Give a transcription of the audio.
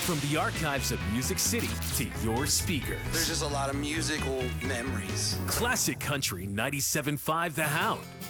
From the archives of Music City to your speakers. There's just a lot of musical memories. Classic Country 97.5 The Hound.